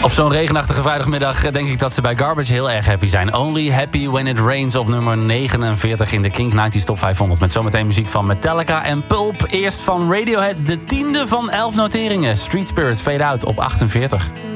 Op zo'n regenachtige vrijdagmiddag denk ik dat ze bij Garbage heel erg happy zijn. Only Happy When It Rains op nummer 49 in de Kink 90's Top 500. Met zometeen muziek van Metallica en Pulp. Eerst van Radiohead, de 10e van 11 noteringen. Street Spirit Fade Out op 48.